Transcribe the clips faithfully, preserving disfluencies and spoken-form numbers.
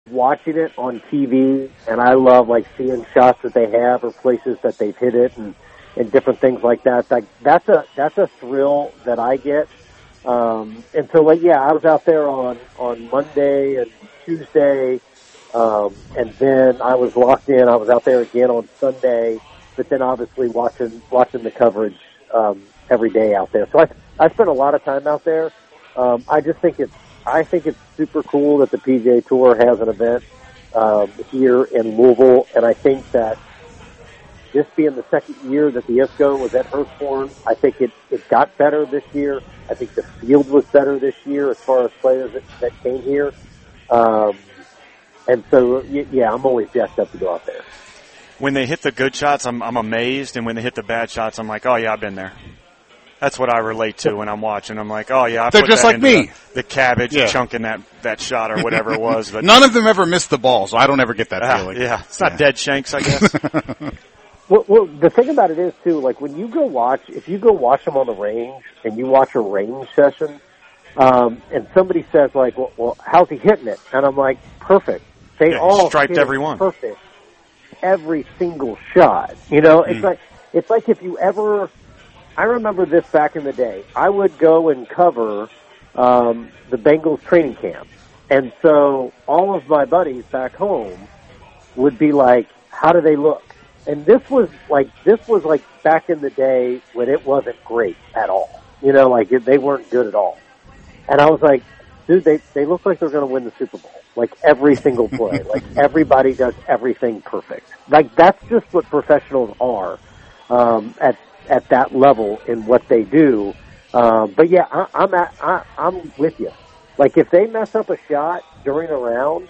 watching it on T V, and I love like seeing shots that they have or places that they've hit it and, and different things like that. Like that's a that's a thrill that I get. Um, and so, like, yeah, I was out there on on Monday and Tuesday, um, and then I was locked in. I was out there again on Sunday, but then obviously watching watching the coverage um, every day out there. So I I spent a lot of time out there. Um, I just think it's I think it's super cool that the P G A Tour has an event um, here in Louisville, and I think that this being the second year that the I S C O was at Hurstbourne, I think it, it got better this year. I think the field was better this year as far as players that, that came here. Um, and so, yeah, I'm always jacked up to go out there. When they hit the good shots, I'm, I'm amazed, and when they hit the bad shots, I'm like, oh, yeah, I've been there. That's what I relate to when I'm watching. I'm like, oh, yeah, I They're put just that like into me. The, the cabbage Yeah. chunking that, that shot or whatever it was. But None of them ever missed the ball, so I don't ever get that ah, feeling. yeah, it's not Yeah. dead shanks, I guess. Well, well, the thing about it is, too, like when you go watch, if you go watch them on the range and you watch a range session, um, and somebody says, like, well, well, how's he hitting it? And I'm like, perfect. They Yeah, all striped hit every it one. perfect. Every single shot. You know, it's Mm. like, it's like if you ever, I remember this back in the day. I would go and cover um, the Bengals training camp. And so all of my buddies back home would be like, how do they look? And this was like, this was like back in the day when it wasn't great at all. You know, like they weren't good at all. And I was like, dude, they, they look like they're going to win the Super Bowl. Like every single play. Like everybody does everything perfect. Like that's just what professionals are, um, at, at that level in what they do. Um, but yeah, I, I'm at, I, I'm with you. Like if they mess up a shot during a round,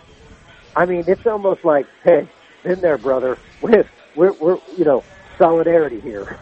I mean, it's almost like, hey, been there, brother. We're, we're, we're you know, solidarity here.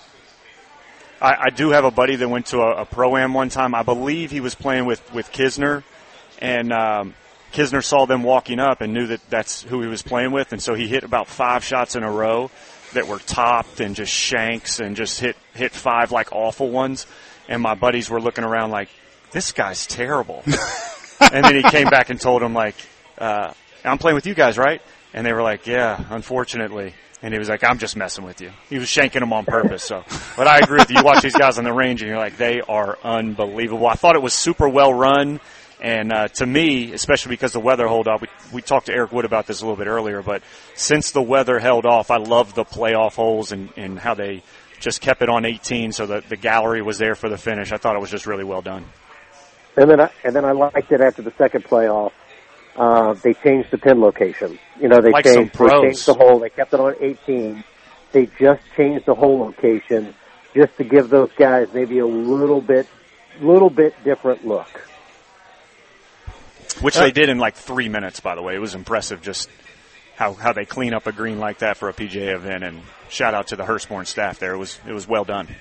I, I do have a buddy that went to a, a Pro-Am one time. I believe he was playing with, with Kisner, and um, Kisner saw them walking up and knew that that's who he was playing with, and so he hit about five shots in a row that were topped and just shanks and just hit, hit five like awful ones. And my buddies were looking around like, this guy's terrible. And then he came back and told them, like, uh, I'm playing with you guys, right? And they were like, yeah, unfortunately. And he was like, I'm just messing with you. He was shanking them on purpose. So, but I agree with you. You watch these guys on the range, and you're like, they are unbelievable. I thought it was super well run. And uh, to me, especially because the weather held off, we, we talked to Eric Wood about this a little bit earlier, but since the weather held off, I love the playoff holes and, and how they just kept it on eighteen so that the gallery was there for the finish. I thought it was just really well done. And then I, and then I liked it after the second playoff. Uh, they changed the pin location. You know, they Like changed, some they pros. changed the hole. They kept it on eighteen. They just changed the hole location just to give those guys maybe a little bit, little bit different look. Which they did in like three minutes, by the way. It was impressive just how, how they clean up a green like that for a P G A event. And shout out to the Hurstbourne staff there. It was it was well done.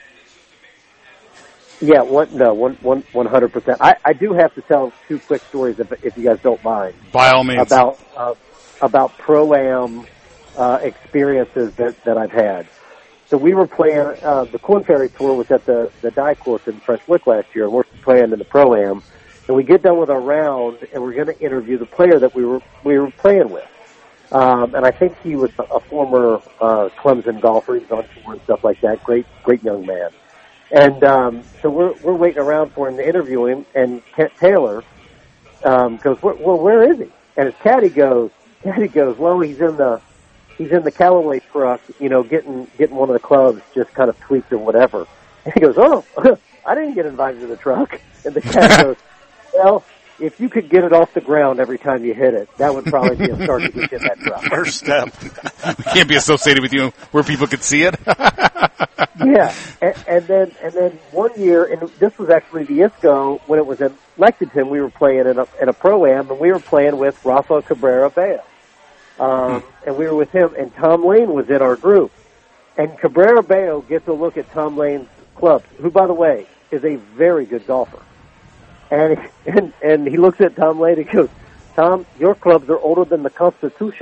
Yeah, one, no, one, one, one hundred percent. I, I do have to tell two quick stories if, if you guys don't mind. By all means. About, uh, about Pro-Am, uh, experiences that, that I've had. So we were playing, uh, the Corn Ferry Tour was at the, the Die course in French Lick last year, and we're playing in the Pro-Am. And we get done with our round, and we're going to interview the player that we were, we were playing with. Um, and I think he was a former, uh, Clemson golfer. He was on tour and stuff like that. Great, great young man. And um, so we're we're waiting around for him to interview him, and Kent Taylor um, goes, well, well, where is he? And his caddy goes, caddy goes, well, he's in the he's in the Callaway truck, you know, getting getting one of the clubs just kind of tweaked or whatever. And he goes, oh, I didn't get invited to the truck. And the caddy goes, well, if you could get it off the ground every time you hit it, that would probably be a start to get in that truck. First step. We can't be associated with you where people could see it. Yeah, and, and then and then one year, and this was actually the I S C O when it was in Lexington. We were playing in a in a Pro-Am, and we were playing with Rafa Cabrera Bello, um, hmm. and we were with him. And Tom Lane was in our group, and Cabrera Bello gets a look at Tom Lane's clubs, who, by the way, is a very good golfer. And and and he looks at Tom Lane and goes, "Tom, your clubs are older than the Constitution."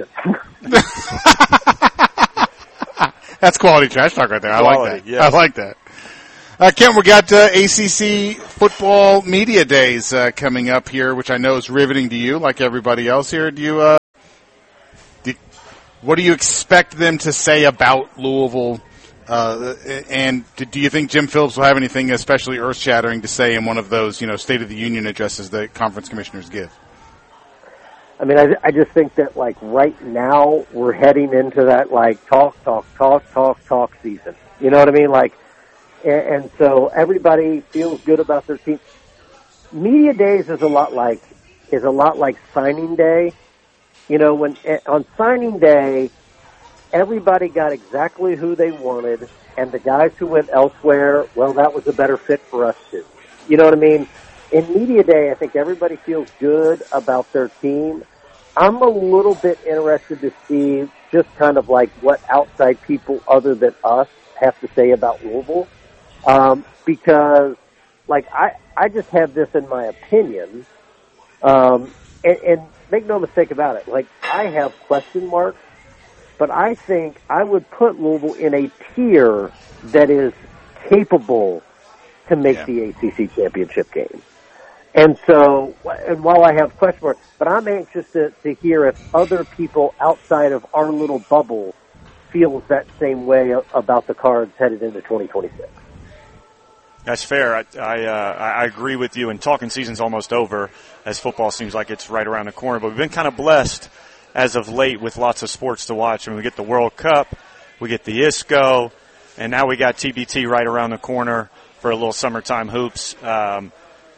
That's quality trash talk right there. I Quality, like that. yes. I like that. Uh, Ken, we got uh, A C C football media days uh, coming up here, which I know is riveting to you, like everybody else here. Do you, uh, do, what do you expect them to say about Louisville? Uh, and do you think Jim Phillips will have anything especially earth-shattering to say in one of those, you know, State of the Union addresses that conference commissioners give? I mean, I, I just think that, like, right now we're heading into that, like, talk, talk, talk, talk, talk season. You know what I mean? Like, and, and so everybody feels good about their team. Media days is a lot like, is a lot like signing day. You know, when, on signing day, everybody got exactly who they wanted, and the guys who went elsewhere, well, that was a better fit for us too. You know what I mean? In media day, I think everybody feels good about their team. I'm a little bit interested to see just kind of like what outside people other than us have to say about Louisville. Um, because, like, I, I just have this in my opinion. Um, and, and make no mistake about it. Like, I have question marks, but I think I would put Louisville in a tier that is capable to make yeah. the A C C championship game. And so, and while I have question marks, but I'm anxious to, to hear if other people outside of our little bubble feels that same way about the Cards headed into twenty twenty-six. That's fair. I I, uh, I agree with you. And talking season's almost over, as football seems like it's right around the corner. But we've been kind of blessed as of late with lots of sports to watch. I mean, we get the World Cup, we get the I S C O, and now we got T B T right around the corner for a little summertime hoops. Um,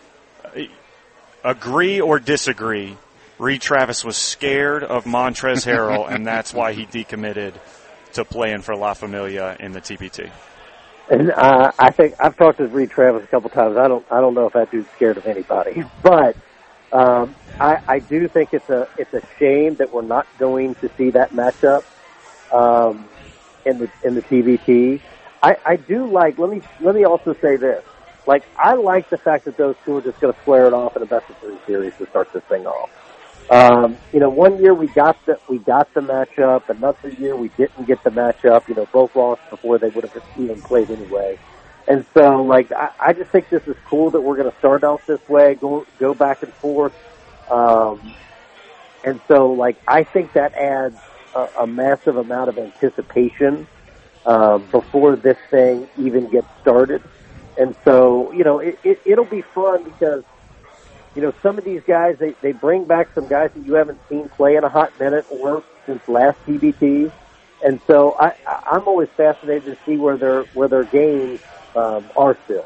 agree or disagree, Reed Travis was scared of Montrezl Harrell, and that's why he decommitted to playing for La Familia in the T B T. And uh, I think I've talked to Reed Travis a couple times. I don't, I don't know if that dude's scared of anybody, but um, I, I do think it's a, it's a shame that we're not going to see that matchup um, in the in the T B T. I, I do like. Let me let me also say this. Like, I like the fact that those two are just going to square it off in a best of three series to start this thing off. Um, you know, one year we got the we got the matchup. Another year we didn't get the matchup. You know, both lost before they would have even played anyway. And so, like, I, I just think this is cool that we're going to start out this way, go go back and forth. Um, and so, like, I think that adds a, a massive amount of anticipation um, before this thing even gets started. And so, you know, it, it, it'll be fun because, you know, some of these guys, they, they bring back some guys that you haven't seen play in a hot minute or since last T B T. And so I, I'm always fascinated to see where their, where their games um, are still.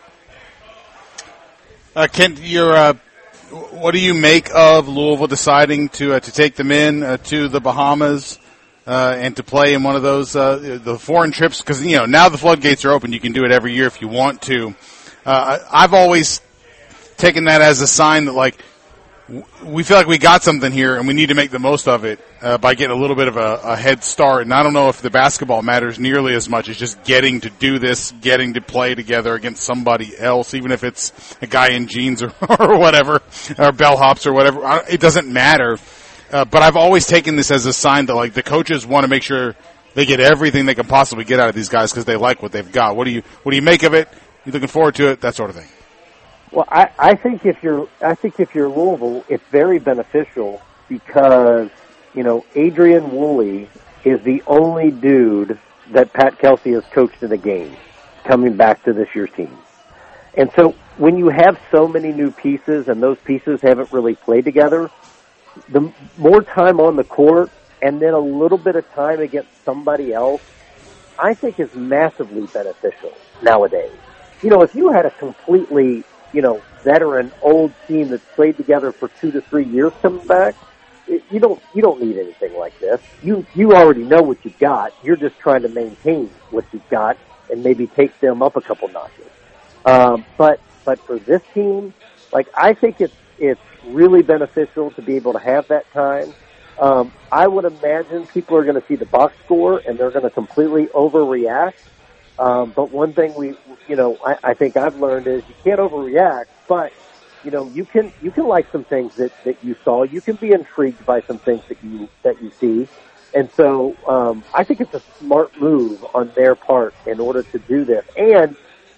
Uh, Kent, you're, uh, what do you make of Louisville deciding to uh, to take them in uh, to the Bahamas? Uh, and to play in one of those, uh, the foreign trips, because, you know, now the floodgates are open. You can do it every year if you want to. Uh, I've always taken that as a sign that, like, we feel like we got something here and we need to make the most of it uh, by getting a little bit of a, a head start. And I don't know if the basketball matters nearly as much as just getting to do this, getting to play together against somebody else, even if it's a guy in jeans or, or whatever, or bellhops or whatever. It doesn't matter. Uh, but I've always taken this as a sign that, like, the coaches want to make sure they get everything they can possibly get out of these guys because they like what they've got. What do you what do you make of it? You looking forward to it? That sort of thing. Well, I, I think if you're I think if you're Louisville, it's very beneficial because, you know, Adrian Woolley is the only dude that Pat Kelsey has coached in a game coming back to this year's team. And so when you have so many new pieces and those pieces haven't really played together, the more time on the court and then a little bit of time against somebody else, I think is massively beneficial nowadays. You know, if you had a completely, you know, veteran old team that's played together for two to three years coming back, it, you don't you don't need anything like this. You you already know what you've got. You're just trying to maintain what you've got and maybe take them up a couple notches. Um, but but for this team, like, I think it's it's really beneficial to be able to have that time. Um, I would imagine people are going to see the box score and they're going to completely overreact. Um, but one thing we, you know, I, I think I've learned is you can't overreact, but, you know, you can, you can like some things that, that you saw. You can be intrigued by some things that you, that you see. And so, um, I think it's a smart move on their part in order to do this. And,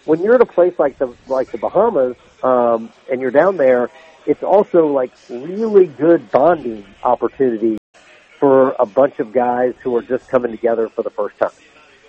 when you're at a place like the like the Bahamas um, and you're down there, it's also like really good bonding opportunity for a bunch of guys who are just coming together for the first time.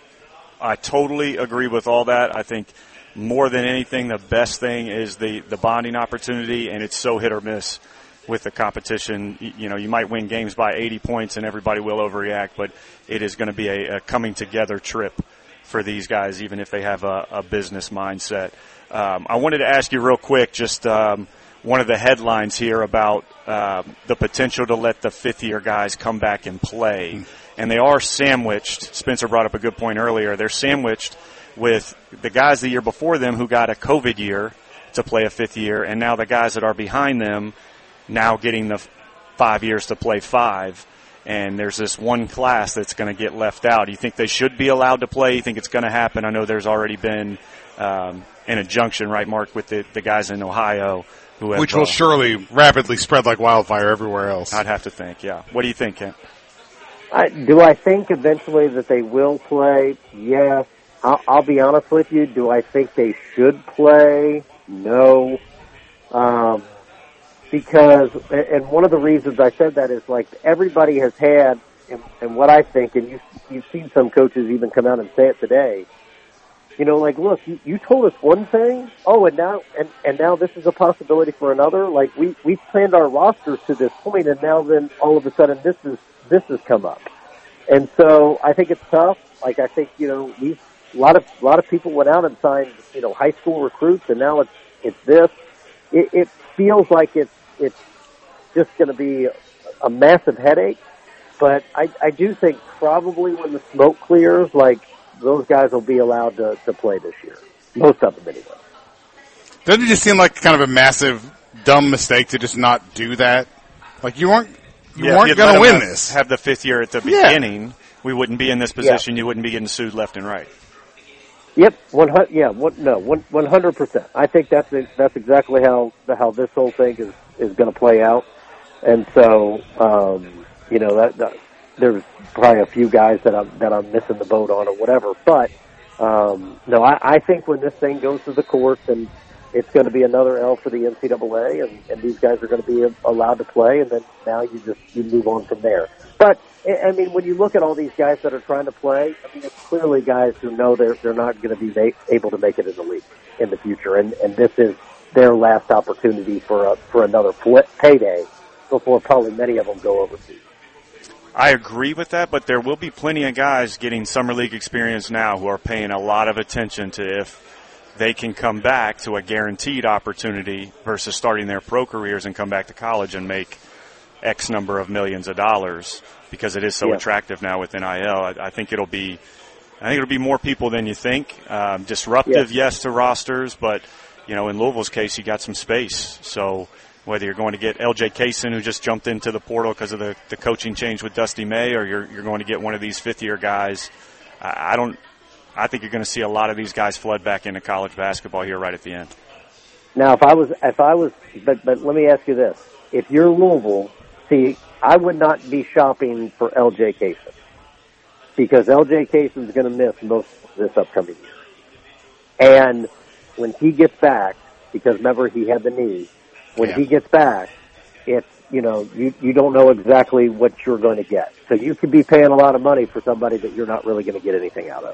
I totally agree with all that. I think more than anything, the best thing is the, the bonding opportunity, and it's so hit or miss with the competition. You know, you might win games by eighty points and everybody will overreact, but it is going to be a, a coming together trip for these guys, even if they have a, a business mindset. Um, I wanted to ask you real quick, just um, one of the headlines here about uh, the potential to let the fifth-year guys come back and play. And they are sandwiched. Spencer brought up a good point earlier. They're sandwiched with the guys the year before them who got a COVID year to play a fifth year, and now the guys that are behind them now getting the five years to play five. And there's this one class that's going to get left out. Do you think they should be allowed to play? You think it's going to happen? I know there's already been um, an injunction, right, Mark, with the, the guys in Ohio. Who have, Which will uh, surely rapidly spread like wildfire everywhere else. I'd have to think, yeah. What do you think, Kent? I, do I think eventually that they will play? Yes. I'll, I'll be honest with you. Do I think they should play? No. Um, because, and one of the reasons I said that is like everybody has had, and, and what I think, and you've, you've seen some coaches even come out and say it today, you know, like, look, you, you told us one thing, oh, and now, and, and now this is a possibility for another. Like we, we've planned our rosters to this point, and now then all of a sudden this is, this has come up. And so I think it's tough. Like I think, you know, we've, a lot of, a lot of people went out and signed, you know, high school recruits, and now it's, it's this. It, it feels like it's, it's just going to be a massive headache. But I, I do think probably when the smoke clears, like those guys will be allowed to, to play this year. Most of them anyway. Doesn't it just seem like kind of a massive, dumb mistake to just not do that? Like you weren't, you yeah, weren't going to win have, this. Have the fifth year at the yeah. beginning. We wouldn't be in this position. Yeah. You wouldn't be getting sued left and right. Yep, one hundred. Yeah, one, no, one one hundred percent. I think that's that's exactly how how this whole thing is is going to play out. And so, um, you know, that, that there's probably a few guys that I'm that I'm missing the boat on or whatever. But um, no, I, I think when this thing goes to the courts, and it's going to be another L for the N C double A, and, and these guys are going to be allowed to play, and then now you just you move on from there. But I mean, when you look at all these guys that are trying to play, I mean, it's clearly guys who know they're they're not going to be ma- able to make it in the league in the future, and and this is their last opportunity for a, for another payday before probably many of them go overseas. I agree with that, but there will be plenty of guys getting summer league experience now who are paying a lot of attention to if they can come back to a guaranteed opportunity versus starting their pro careers and come back to college and make X number of millions of dollars, because it is so yeah. attractive now with N I L. I, I think it'll be, I think it'll be more people than you think. Um, disruptive, yeah. yes, to rosters, but you know, in Louisville's case, you got some space. So whether you're going to get L J Kaysen, who just jumped into the portal because of the, the coaching change with Dusty May, or you're you're going to get one of these fifth year guys, I, I don't. I think you're going to see a lot of these guys flood back into college basketball here right at the end. Now, if I was, if I was, but but let me ask you this: if you're Louisville, see, I would not be shopping for L J Kaysen, because L J Kaysen is going to miss most of this upcoming year. And when he gets back, because remember he had the knee, when yeah. he gets back, it's, you know, you, you don't know exactly what you're going to get. So you could be paying a lot of money for somebody that you're not really going to get anything out of.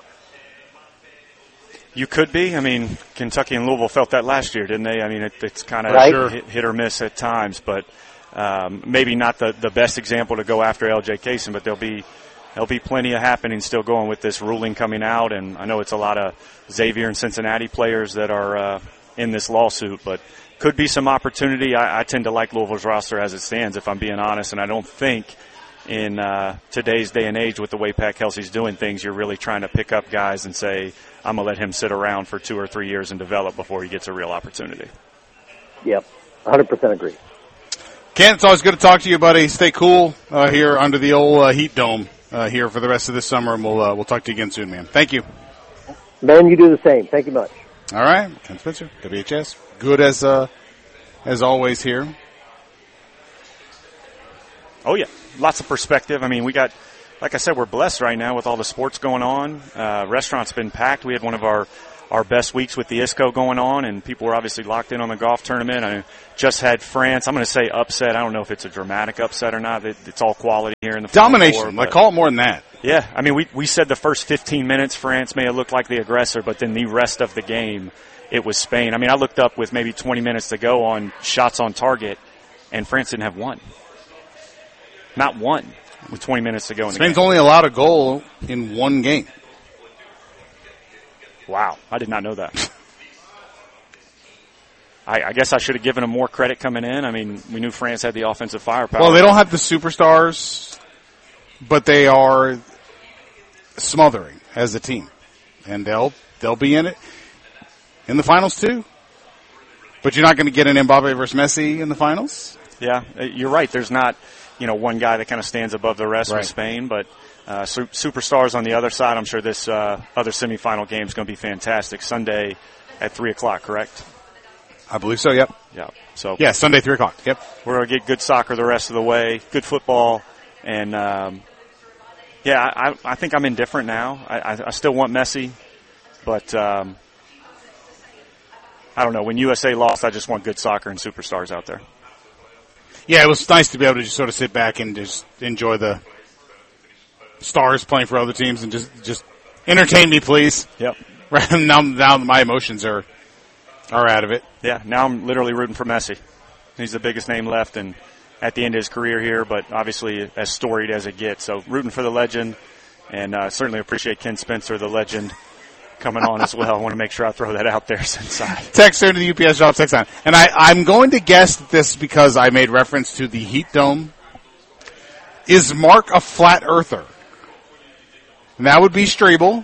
You could be. I mean, Kentucky and Louisville felt that last year, didn't they? I mean, it, it's kind of right. hit, hit or miss at times, but um, maybe not the, the best example to go after L J Kaysen, but there'll be there'll be plenty of happening still going with this ruling coming out, and I know it's a lot of Xavier and Cincinnati players that are uh, in this lawsuit, but could be some opportunity. I, I tend to like Louisville's roster as it stands, if I'm being honest, and I don't think in uh, today's day and age with the way Pat Kelsey's doing things, you're really trying to pick up guys and say, I'm going to let him sit around for two or three years and develop before he gets a real opportunity. Yep, one hundred percent agree. Kent, it's always good to talk to you, buddy. Stay cool uh, here under the old uh, heat dome uh, here for the rest of this summer, and we'll, uh, we'll talk to you again soon, man. Thank you. Man, you do the same. Thank you much. All right, Kent Spencer, W H S. Good as uh, as always here. Oh, yeah. Lots of perspective. I mean, we got, like I said, we're blessed right now with all the sports going on. Uh, restaurants been packed. We had one of our, our best weeks with the I S C O going on, and people were obviously locked in on the golf tournament. I just had France. I'm going to say upset. I don't know if it's a dramatic upset or not. It's all quality here in the domination. Final Four, like call it more than that. Yeah, I mean, we we said the first fifteen minutes France may have looked like the aggressor, but then the rest of the game, it was Spain. I mean, I looked up with maybe twenty minutes to go on shots on target, and France didn't have one. Not one with twenty minutes to go in the game. Spain's only allowed a goal in one game. Wow, I did not know that. I, I guess I should have given them more credit coming in. I mean, we knew France had the offensive firepower. Well, they don't have the superstars, but they are smothering as a team, and they'll they'll be in it in the finals too. But you're not going to get an Mbappe versus Messi in the finals. Yeah, you're right. There's not, you know, one guy that kind of stands above the rest right. with Spain, but uh, su- superstars on the other side. I'm sure this uh, other semifinal game is going to be fantastic. Sunday at three o'clock, correct? I believe so. Yep. Yeah. So yeah, Sunday three o'clock. Yep. We're going to get good soccer the rest of the way, good football, and um, yeah, I, I think I'm indifferent now. I, I still want Messi, but um, I don't know. When U S A lost, I just want good soccer and superstars out there. Yeah, it was nice to be able to just sort of sit back and just enjoy the stars playing for other teams and just just entertain me, please. Yep. now, now my emotions are are out of it. Yeah, now I'm literally rooting for Messi. He's the biggest name left, and at the end of his career here, but obviously as storied as it gets. So rooting for the legend, and uh, certainly appreciate Ken Spencer, the legend, coming on as well. I want to make sure I throw that out there since I... Text into the U P S Shop text line. And I, I'm going to guess that this because I made reference to the heat dome. Is Mark a flat earther? And that would be Strebel.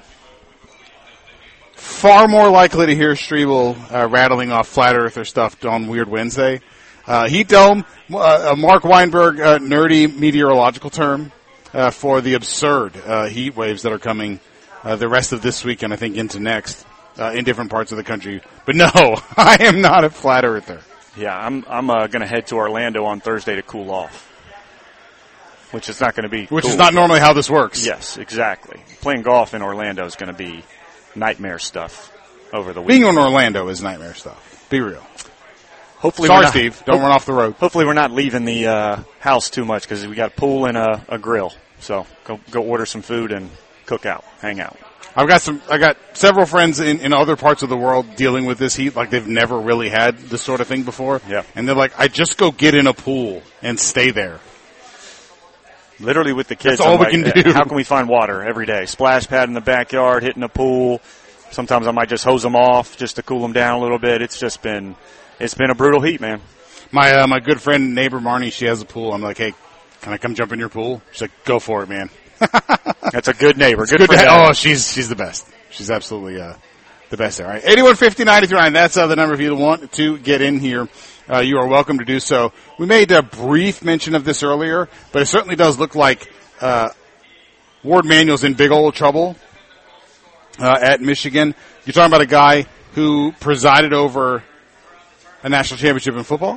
Far more likely to hear Strebel uh, rattling off flat earther stuff on Weird Wednesday. Uh, heat dome, uh, Mark Weinberg, uh, nerdy meteorological term uh, for the absurd uh, heat waves that are coming uh, the rest of this week and I think into next uh, in different parts of the country. But no, I am not a flat earther. Yeah, I'm I'm uh, going to head to Orlando on Thursday to cool off, which is not going to be Which cool. is not normally how this works. Yes, exactly. Playing golf in Orlando is going to be nightmare stuff over the week. Being in Orlando is nightmare stuff. Be real. Hopefully Sorry, we're not, Steve. Don't run off the road. Hopefully we're not leaving the uh, house too much because we got a pool and a, a grill. So go go order some food and cook out, hang out. I've got some. I got several friends in, in other parts of the world dealing with this heat like they've never really had this sort of thing before. Yeah. And they're like, I just go get in a pool and stay there. Literally with the kids. That's all I'm we like, can do. How can we find water every day? Splash pad in the backyard, hitting a pool. Sometimes I might just hose them off just to cool them down a little bit. It's just been, it's been a brutal heat, man. My uh, my good friend neighbor Marnie, she has a pool. I'm like, hey, can I come jump in your pool? She's like, go for it, man. That's a good neighbor. Good, good for to, that. Oh, she's she's the best. She's absolutely uh, the best there. All right, eighty-one fifty ninety-three nine. That's uh, the number if you want to get in here. Uh, you are welcome to do so. We made a brief mention of this earlier, but it certainly does look like uh, Ward Manuel's in big old trouble uh, at Michigan. You're talking about a guy who presided over a national championship in football,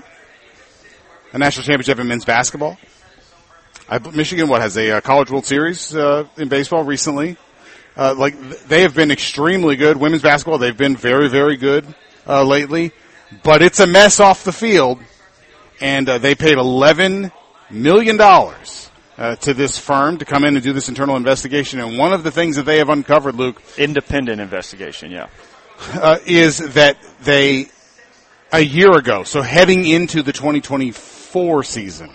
a national championship in men's basketball. I, Michigan, what, has a uh, College World Series uh, in baseball recently. Uh, like, they have been extremely good. Women's basketball, they've been very, very good uh, lately. But it's a mess off the field, and uh, they paid eleven million dollars uh, to this firm to come in and do this internal investigation. And one of the things that they have uncovered, Luke... Independent investigation, yeah. Uh, is that they, a year ago, so heading into the twenty twenty-four season,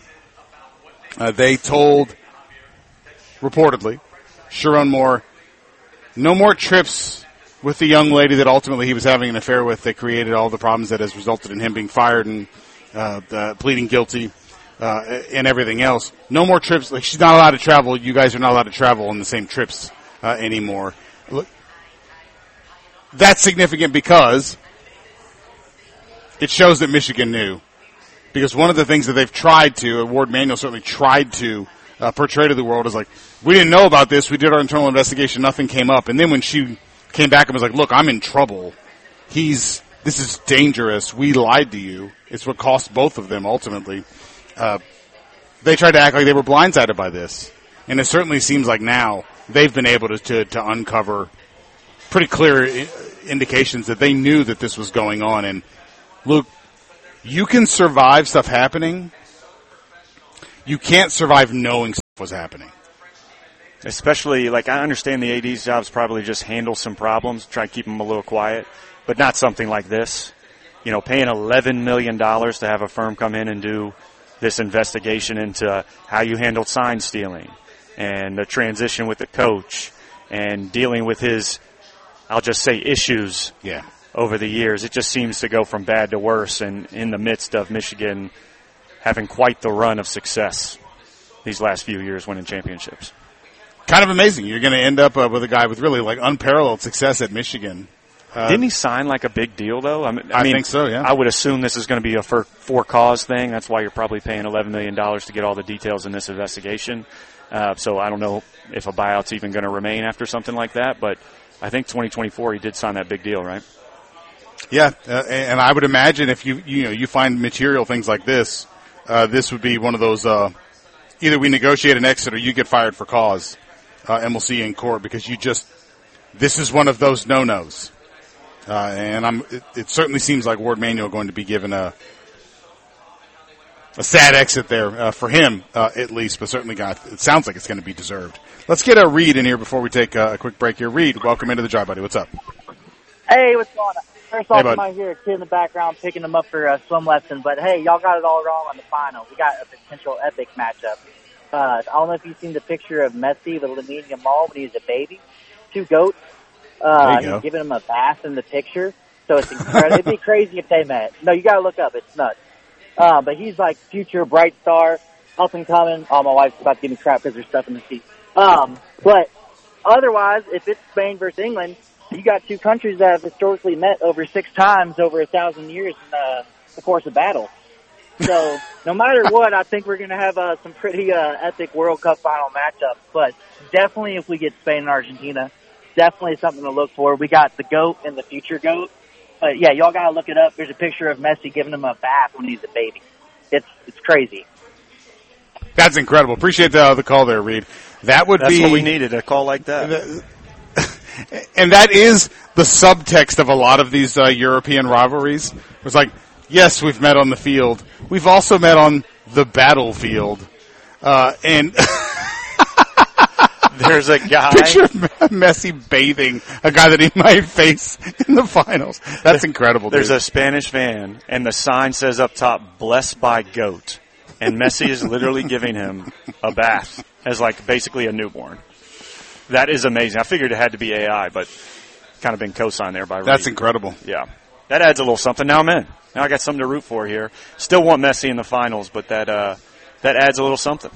uh, they told, reportedly, Sharon Moore, no more trips with the young lady that ultimately he was having an affair with that created all the problems that has resulted in him being fired and uh, uh, pleading guilty uh, and everything else. No more trips. Like, she's not allowed to travel. You guys are not allowed to travel on the same trips uh, anymore. Look, that's significant because it shows that Michigan knew. Because one of the things that they've tried to, Ward Manuel certainly tried to uh, portray to the world is like, we didn't know about this. We did our internal investigation. Nothing came up. And then when she came back and was like, look, I'm in trouble. He's, this is dangerous. We lied to you. It's what cost both of them ultimately. Uh, they tried to act like they were blindsided by this. And it certainly seems like now they've been able to, to, to uncover pretty clear indications that they knew that this was going on. And Luke, you can survive stuff happening. You can't survive knowing stuff was happening. Especially, like, I understand the A D's job's probably just handle some problems, try to keep them a little quiet, but not something like this. You know, paying eleven million dollars to have a firm come in and do this investigation into how you handled sign stealing and the transition with the coach and dealing with his, I'll just say, issues yeah. over the years. It just seems to go from bad to worse, and in the midst of Michigan having quite the run of success these last few years, winning championships. Kind of amazing. You're going to end up uh, with a guy with really like unparalleled success at Michigan. Uh, Didn't he sign like a big deal, though? I mean, I, I mean, think so, yeah. I would assume this is going to be a for, for cause thing. That's why you're probably paying eleven million dollars to get all the details in this investigation. Uh, so I don't know if a buyout's even going to remain after something like that, but I think twenty twenty-four he did sign that big deal, right? Yeah, uh, and I would imagine if you you know you find material things like this, uh, this would be one of those. Uh, either we negotiate an exit or you get fired for cause, uh, and we'll see you in court because you just. This is one of those no-nos, uh, and I'm. It, it certainly seems like Ward Manuel going to be given a a sad exit there uh, for him, uh, at least, but certainly got. It sounds like it's going to be deserved. Let's get a Reed in here before we take uh, a quick break here. Reed, welcome into the Drive, buddy. What's up? Hey, what's going on? First off, hey, I might hear a kid in the background picking them up for a swim lesson, but hey, y'all got it all wrong on the final. We got a potential epic matchup. Uh, I don't know if you've seen the picture of Messi with Lamine Yamal when he was a baby. Two goats. Uh, There you go. giving him a bath in the picture. So it's incredible. It'd be crazy if they met. No, you gotta look up. It's nuts. Uh, but he's like future bright star, up and coming. Oh, my wife's about to give me crap because there's stuff in the seat. Um, but otherwise, if it's Spain versus England, you got two countries that have historically met over six times over a thousand years in uh, the course of battle. So no matter what, I think we're going to have uh, some pretty uh, epic World Cup final matchups. But definitely if we get Spain and Argentina, definitely something to look for. We got the GOAT and the future GOAT. But, yeah, y'all got to look it up. There's a picture of Messi giving him a bath when he's a baby. It's it's crazy. That's incredible. Appreciate the, the call there, Reed. That would That's be what we needed, a call like that. And that is the subtext of a lot of these uh, European rivalries. It's like, yes, we've met on the field. We've also met on the battlefield. Uh, and There's a guy. Picture Messi bathing a guy that he might face in the finals. That's incredible, There's dude. a Spanish van, and the sign says up top, blessed by GOAT. And Messi is literally giving him a bath as like basically a newborn. That is amazing. I figured it had to be A I, but kind of been co-signed there by Reed. That's incredible. Yeah. That adds a little something. Now I'm in. Now I got something to root for here. Still want Messi in the finals, but that uh, that adds a little something.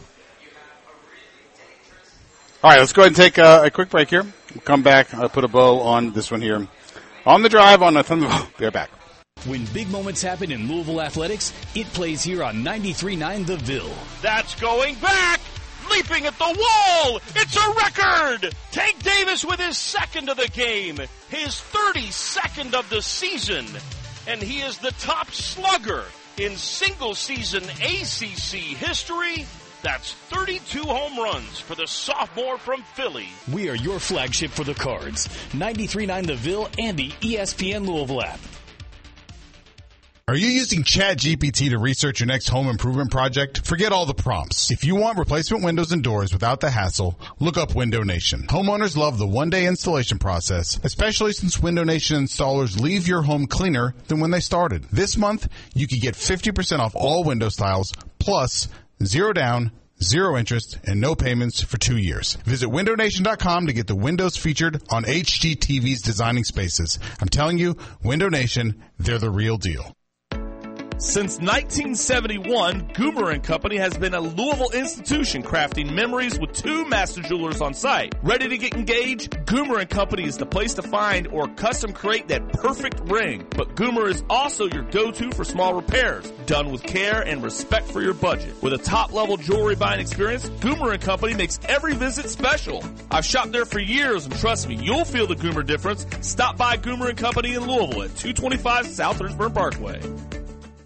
All right, let's go ahead and take a, a quick break here. We'll come back. I'll put a bow on this one here. On the Drive on the Thunder. Be right back. When big moments happen in Louisville athletics, it plays here on ninety-three point nine The Ville. That's going back! Leaping at the wall! It's a record! Tank Davis with his second of the game, his thirty-second of the season, and he is the top slugger in single-season A C C history. That's thirty-two home runs for the sophomore from Philly. We are your flagship for the Cards. ninety-three point nine The Ville and the E S P N Louisville app. Are you using ChatGPT to research your next home improvement project? Forget all the prompts. If you want replacement windows and doors without the hassle, look up Window Nation. Homeowners love the one-day installation process, especially since Window Nation installers leave your home cleaner than when they started. This month, you can get fifty percent off all window styles, plus zero down, zero interest, and no payments for two years. Visit window nation dot com to get the windows featured on H G T V's Designing Spaces. I'm telling you, Window Nation, they're the real deal. Since nineteen seventy-one, Goomer and Company has been a Louisville institution crafting memories with two master jewelers on site. Ready to get engaged? Goomer and Company is the place to find or custom create that perfect ring. But Goomer is also your go-to for small repairs, done with care and respect for your budget. With a top-level jewelry buying experience, Goomer and Company makes every visit special. I've shopped there for years, and trust me, you'll feel the Goomer difference. Stop by Goomer and Company in Louisville at two twenty-five South Hurstburn Parkway.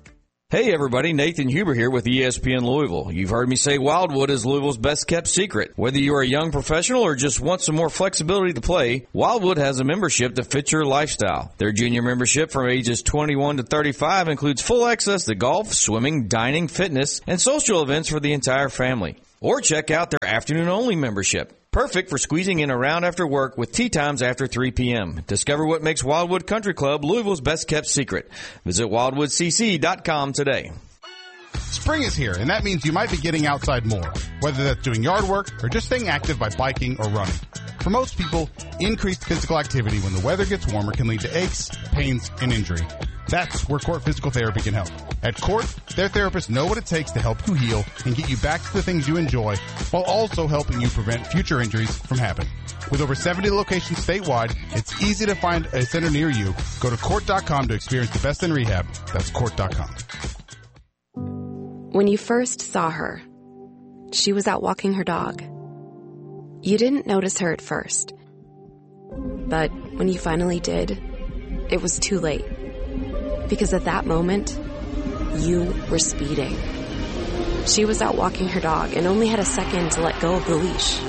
Hey everybody, Nathan Huber here with E S P N Louisville. You've heard me say Wildwood is Louisville's best kept secret. Whether you are a young professional or just want some more flexibility to play, Wildwood has a membership that fits your lifestyle. Their junior membership from ages twenty-one to thirty-five includes full access to golf, swimming, dining, fitness, and social events for the entire family. Or check out their afternoon-only membership. Perfect for squeezing in around after work with tea times after three p.m. Discover what makes Wildwood Country Club Louisville's best-kept secret. Visit wildwood c c dot com today. Spring is here, and that means you might be getting outside more, whether that's doing yard work or just staying active by biking or running. For most people, increased physical activity when the weather gets warmer can lead to aches, pains, and injury. That's where Court Physical Therapy can help. At Court, their therapists know what it takes to help you heal and get you back to the things you enjoy, while also helping you prevent future injuries from happening. With over seventy locations statewide, it's easy to find a center near you. Go to court dot com to experience the best in rehab. That's court dot com. When you first saw her, she was out walking her dog. You didn't notice her at first. But when you finally did, it was too late. Because at that moment, you were speeding. She was out walking her dog and only had a second to let go of the leash.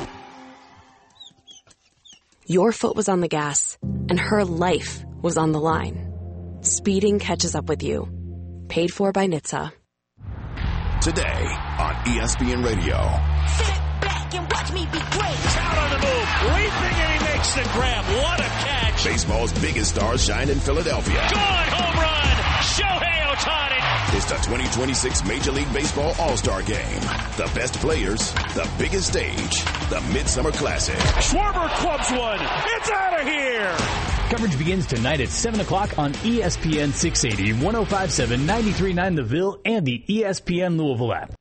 Your foot was on the gas, and her life was on the line. Speeding catches up with you. Paid for by N H T S A. Today on E S P N Radio. Sit back and watch me be great. Out on the move, leaping, and he makes the grab. What a catch. Baseball's biggest stars shine in Philadelphia. Gone, home run, Shohei Ohtani. It's the twenty twenty-six Major League Baseball All-Star Game. The best players, the biggest stage, the Midsummer Classic. Schwarber clubs one. It's out of here. Coverage begins tonight at seven o'clock on E S P N six eighty, one oh five point seven, ninety-three point nine The Ville, and the E S P N Louisville app.